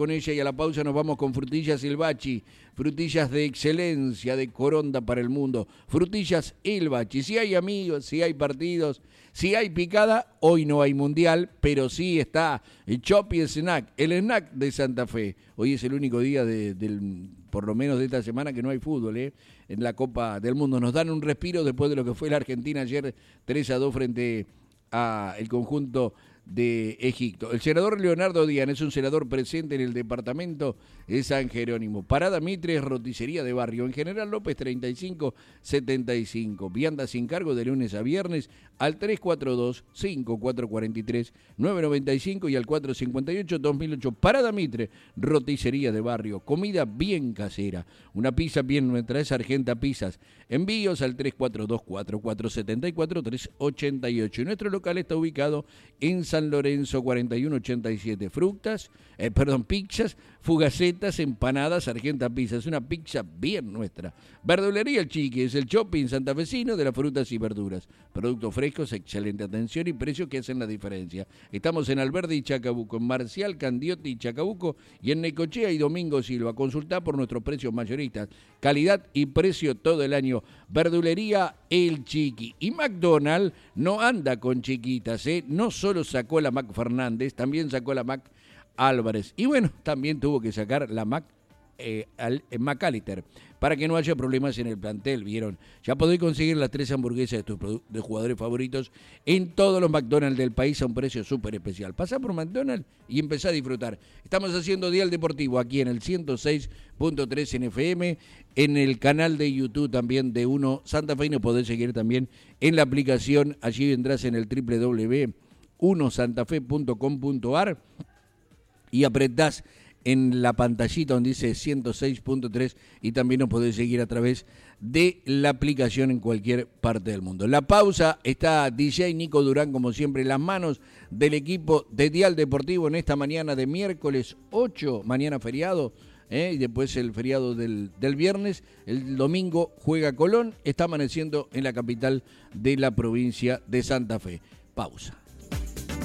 con ella y a la pausa nos vamos con Frutillas El Bachi, frutillas de excelencia, de Coronda para el mundo. Frutillas El Bachi. Si hay amigos, si hay partidos, si hay picada, hoy no hay mundial, pero sí está el Chopi Snack, el snack de Santa Fe. Hoy es el único día por lo menos de esta semana que no hay fútbol, en la Copa del Mundo. Nos dan un respiro después de lo que fue la Argentina ayer 3-2 frente al conjunto de Egipto. El senador Leonardo Díaz es un senador presente en el departamento de San Jerónimo. Parada Mitre, roticería de barrio. En General López 3575. Vianda sin cargo de lunes a viernes al 342-5443-995 y al 458-2008. Parada Mitre, roticería de barrio. Comida bien casera. Una pizza bien nuestra es Argenta Pizzas. Envíos al 342-4474-388. Y nuestro local está ubicado en San Lorenzo 4187. Pizzas, fugacetas, empanadas, Argenta Pizza. Es una pizza bien nuestra. Verdulería El Chiqui, es el shopping santafesino de las frutas y verduras. Productos frescos, excelente atención y precios que hacen la diferencia. Estamos en Alberdi y Chacabuco, en Marcial, Candioti y Chacabuco y en Necochea y Domingo Silva. Consultá por nuestros precios mayoristas. Calidad y precio todo el año. Verdulería El Chiqui. Y McDonald's no anda con chiquitas, No solo sacó la Mac Fernández, también sacó la Mac Álvarez. Y bueno, también tuvo que sacar la Mac McAllister para que no haya problemas en el plantel, ¿vieron? Ya podéis conseguir las 3 hamburguesas de tus jugadores favoritos en todos los McDonald's del país a un precio súper especial. Pasá por McDonald's y empezá a disfrutar. Estamos haciendo Dial Deportivo aquí en el 106.3 en FM, en el canal de YouTube también de Uno Santa Fe, y nos podés seguir también en la aplicación. Allí vendrás en el www.unosantafe.com.ar y apretás en la pantallita donde dice 106.3 y también nos podés seguir a través de la aplicación en cualquier parte del mundo. La pausa, está DJ Nico Durán como siempre, las manos del equipo de Dial Deportivo en esta mañana de miércoles 8, mañana feriado, y después el feriado del viernes. El domingo juega Colón, está amaneciendo en la capital de la provincia de Santa Fe. Pausa.